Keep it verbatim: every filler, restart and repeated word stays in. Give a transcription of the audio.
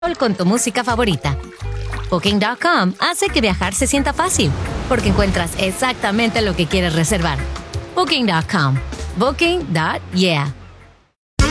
con tu música favorita. Booking punto com hace que viajar se sienta fácil, porque encuentras exactamente lo que quieres reservar. Booking punto com. Booking. Yeah.